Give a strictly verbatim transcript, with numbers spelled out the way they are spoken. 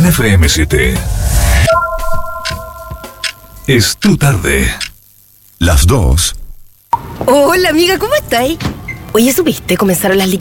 F M siete. Es tu tarde. Las dos. Hola amiga, ¿cómo estáis? Oye, ¿supiste? Comenzaron las